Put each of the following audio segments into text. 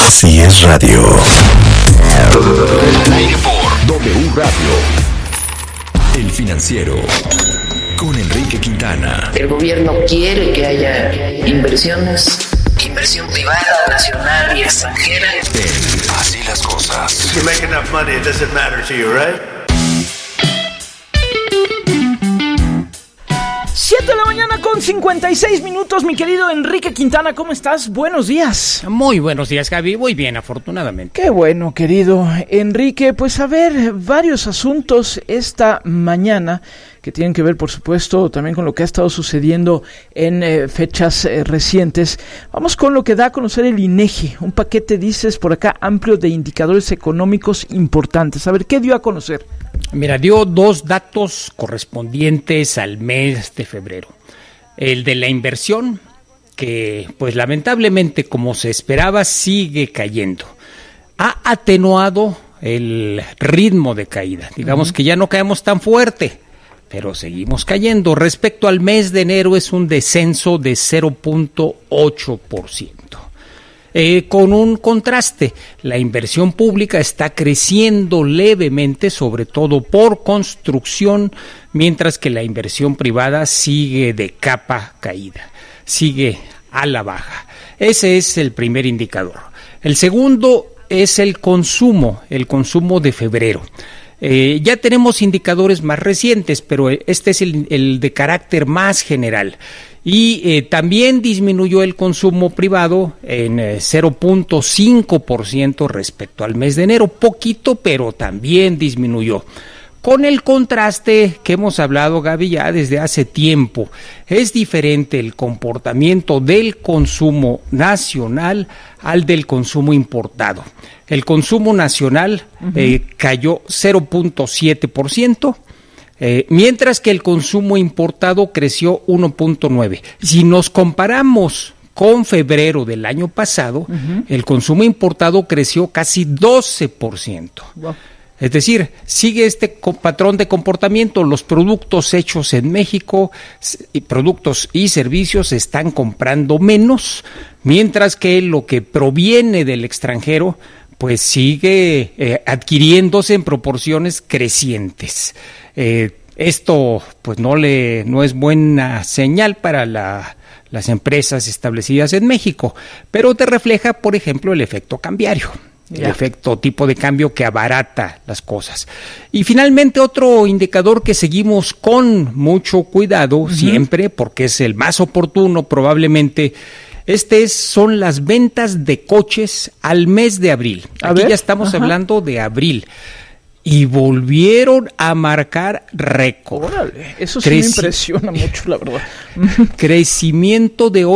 Así es radio. Aire por W Radio. El Financiero con Enrique Quintana. El gobierno quiere que haya inversiones, inversión privada, nacional y extranjera. Así las cosas. You make enough money, it doesn't matter to you, right? 7 de la mañana con 56 minutos, mi querido Enrique Quintana, ¿cómo estás? Buenos días. Muy buenos días, Javi. Muy bien, afortunadamente. Qué bueno, querido Enrique. Pues a ver, varios asuntos esta mañana que tienen que ver, por supuesto, también con lo que ha estado sucediendo en fechas recientes. Vamos con lo que da a conocer el INEGI, un paquete, dices por acá, amplio de indicadores económicos importantes. A ver, ¿qué dio a conocer? Mira, dio dos datos correspondientes al mes de febrero. El de la inversión, que pues lamentablemente, como se esperaba, sigue cayendo. Ha atenuado el ritmo de caída. Digamos que ya no caemos tan fuerte, pero seguimos cayendo. Respecto al mes de enero es un descenso de 0.8%. Con un contraste, la inversión pública está creciendo levemente, sobre todo por construcción, mientras que la inversión privada sigue de capa caída, sigue a la baja. Ese es el primer indicador. El segundo es el consumo de febrero. Ya tenemos indicadores más recientes, pero este es el de carácter más general. Y también disminuyó el consumo privado en 0.5% respecto al mes de enero. Poquito, pero también disminuyó. Con el contraste que hemos hablado, Gaby, ya desde hace tiempo. Es diferente el comportamiento del consumo nacional al del consumo importado. El consumo nacional cayó 0.7%. Mientras que el consumo importado creció 1.9%. Si nos comparamos con febrero del año pasado, el consumo importado creció casi 12%. Wow. Es decir, sigue este patrón de comportamiento. Los productos hechos en México, productos y servicios, se están comprando menos, mientras que lo que proviene del extranjero pues sigue adquiriéndose en proporciones crecientes. Esto pues no es buena señal para las empresas establecidas en México, pero te refleja, por ejemplo, el efecto cambiario, el efecto tipo de cambio que abarata las cosas. Y finalmente otro indicador que seguimos con mucho cuidado siempre, porque es el más oportuno probablemente. Son las ventas de coches al mes de abril. Aquí ya estamos hablando de abril. Y volvieron a marcar récord. Órale, eso sí me impresiona mucho, la verdad. Crecimiento de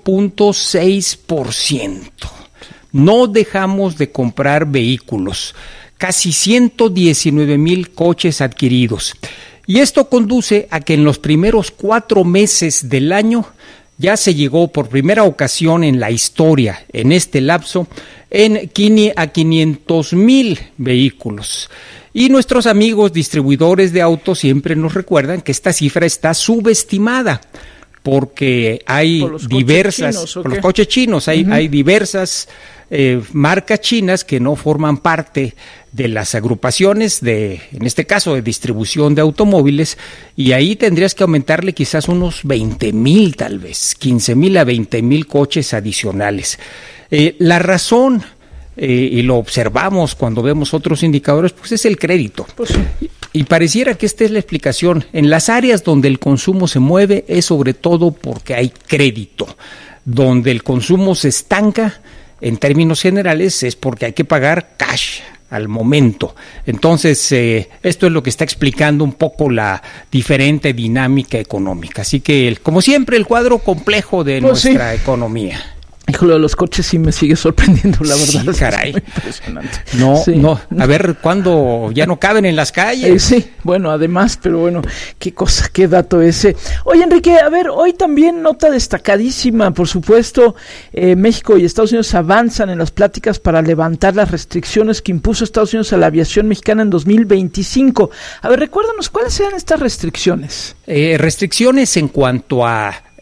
8.6%. No dejamos de comprar vehículos. Casi 119,000 coches adquiridos. Y esto conduce a que en los primeros 4 meses del año ya se llegó por primera ocasión en la historia, en este lapso, a 500,000 vehículos. Y nuestros amigos distribuidores de autos siempre nos recuerdan que esta cifra está subestimada, porque hay diversas, por los coches chinos, hay diversas marcas chinas que no forman parte de las agrupaciones en este caso, de distribución de automóviles, y ahí tendrías que aumentarle quizás unos 20,000, tal vez, 15,000 a 20,000 coches adicionales. La razón, y lo observamos cuando vemos otros indicadores, pues es el crédito. Pues sí. Y pareciera que esta es la explicación. En las áreas donde el consumo se mueve es sobre todo porque hay crédito. Donde el consumo se estanca, en términos generales, es porque hay que pagar cash al momento. Entonces, esto es lo que está explicando un poco la diferente dinámica económica. Así que, como siempre, el cuadro complejo de nuestra economía. Híjole, de los coches sí me sigue sorprendiendo, la verdad. Sí, caray. Es muy impresionante. No. A ver, ¿cuándo ya no caben en las calles? Sí, bueno, además, pero bueno, qué cosa, qué dato ese. Oye, Enrique, a ver, hoy también nota destacadísima, por supuesto, México y Estados Unidos avanzan en las pláticas para levantar las restricciones que impuso Estados Unidos a la aviación mexicana en 2025. A ver, recuérdanos, ¿cuáles eran estas restricciones? Restricciones en cuanto a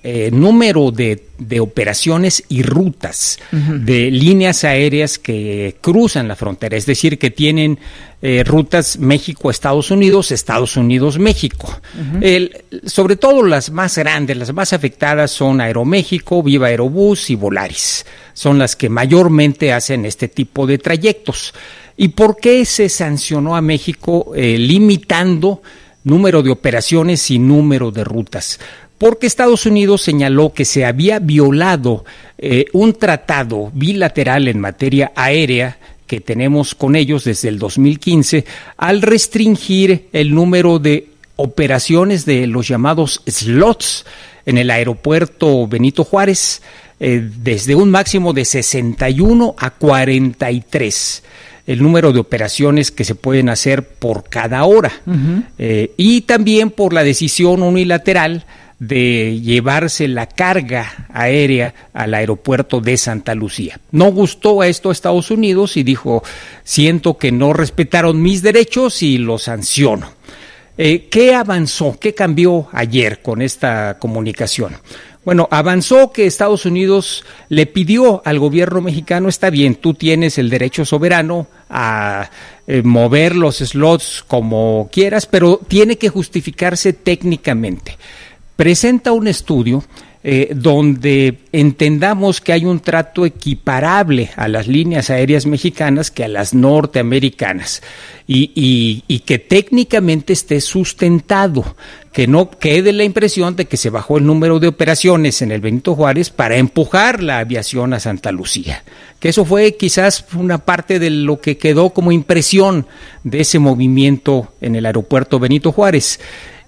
número de operaciones y rutas de líneas aéreas que cruzan la frontera, es decir, que tienen rutas México-Estados Unidos, Estados Unidos-México. Sobre todo las más grandes, las más afectadas son Aeroméxico, Viva Aerobús y Volaris. Son las que mayormente hacen este tipo de trayectos. ¿Y por qué se sancionó a México limitando número de operaciones y número de rutas? Porque Estados Unidos señaló que se había violado un tratado bilateral en materia aérea que tenemos con ellos desde el 2015 al restringir el número de operaciones de los llamados slots en el aeropuerto Benito Juárez desde un máximo de 61 a 43. El número de operaciones que se pueden hacer por cada hora. Y también por la decisión unilateral de llevarse la carga aérea al aeropuerto de Santa Lucía. No gustó a esto a Estados Unidos y dijo, siento que no respetaron mis derechos y los sanciono. ¿Qué avanzó? ¿Qué cambió ayer con esta comunicación? Bueno, avanzó que Estados Unidos le pidió al gobierno mexicano, está bien, tú tienes el derecho soberano a mover los slots como quieras, pero tiene que justificarse técnicamente. Presenta un estudio donde entendamos que hay un trato equiparable a las líneas aéreas mexicanas que a las norteamericanas y que técnicamente esté sustentado, que no quede la impresión de que se bajó el número de operaciones en el Benito Juárez para empujar la aviación a Santa Lucía, que eso fue quizás una parte de lo que quedó como impresión de ese movimiento en el aeropuerto Benito Juárez.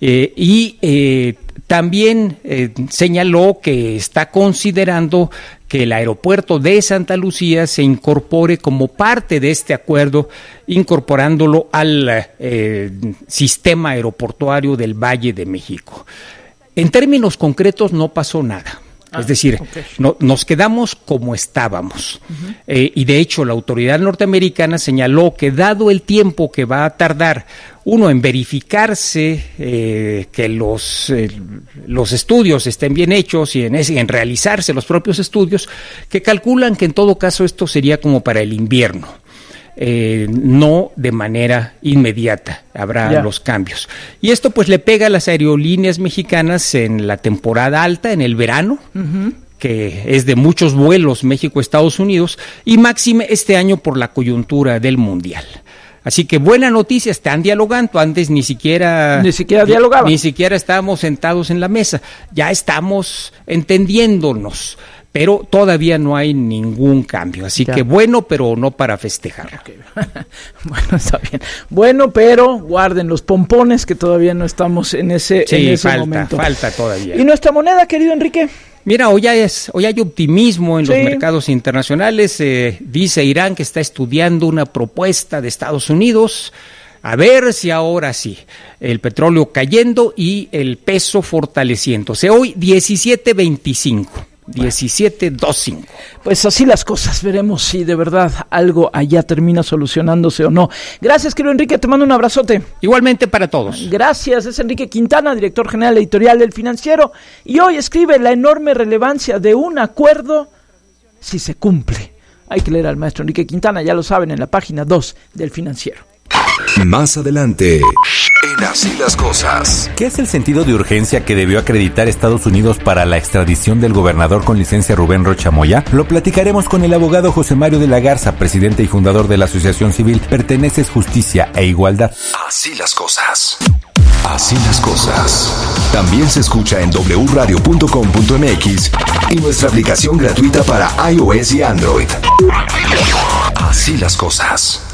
También señaló que está considerando que el aeropuerto de Santa Lucía se incorpore como parte de este acuerdo, incorporándolo al sistema aeroportuario del Valle de México. En términos concretos no pasó nada. Es decir, nos quedamos como estábamos. Y de hecho la autoridad norteamericana señaló que dado el tiempo que va a tardar uno en verificarse que los estudios estén bien hechos y en realizarse los propios estudios, que calculan que en todo caso esto sería como para el invierno. No de manera inmediata habrá los cambios. Y esto pues le pega a las aerolíneas mexicanas en la temporada alta, en el verano, que es de muchos vuelos México-Estados Unidos, y máxime este año por la coyuntura del Mundial. Así que buena noticia, están dialogando. Antes ni siquiera dialogaban. Ni siquiera estábamos sentados en la mesa. Ya estamos entendiéndonos. Pero todavía no hay ningún cambio, así que bueno, pero no para festejar. Okay. Bueno, está bien. Bueno, pero guarden los pompones que todavía no estamos en ese momento. Falta todavía. ¿Y nuestra moneda, querido Enrique? Mira, hoy hay optimismo en los mercados internacionales. Dice Irán que está estudiando una propuesta de Estados Unidos. A ver si ahora sí. El petróleo cayendo y el peso fortaleciéndose. Hoy 17.25. 17.25. Pues así las cosas, veremos si de verdad algo allá termina solucionándose o no. Gracias, querido Enrique, te mando un abrazote. Igualmente para todos. Gracias, es Enrique Quintana, director general editorial del Financiero, y hoy escribe la enorme relevancia de un acuerdo si se cumple. Hay que leer al maestro Enrique Quintana, ya lo saben, en la página 2 del Financiero. Más adelante, en Así las Cosas. ¿Qué es el sentido de urgencia que debió acreditar Estados Unidos para la extradición del gobernador con licencia Rubén Rocha Moya? Lo platicaremos con el abogado José Mario de la Garza, presidente y fundador de la Asociación Civil Perteneces Justicia e Igualdad. Así las Cosas. Así las Cosas. También se escucha en wradio.com.mx y nuestra aplicación gratuita para iOS y Android. Así las Cosas.